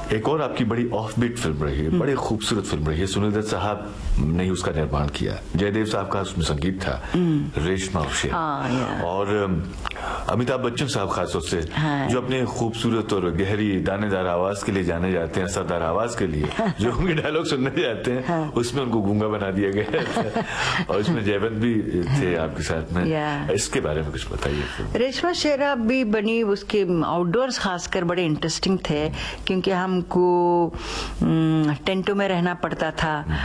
एक और आपकी बड़ी ऑफ बीट फिल्म रही है, बड़ी खूबसूरत फिल्म रही है, सुनील दत्त साहब ने उसका निर्माण किया, जयदेव साहब का उसमें संगीत था, रेशमा और शेर, और अमिताभ बच्चन साहब खासतौर से जो अपने खूबसूरत और गहरी दानेदार आवाज के लिए जाने जाते हैं, असरदार आवाज के लिए, जो उनके डायलॉग सुनने जाते हैं उसमें उनको गूंगा बना दिया गया था। और उसमें जयवंत भी थे आपके साथ में, इसके बारे में कुछ बताइए। रेशमा शेरा भी बनी, उसके आउटडोर्स खासकर बड़े इंटरेस्टिंग थे क्योंकि हमको टेंटों में रहना पड़ता था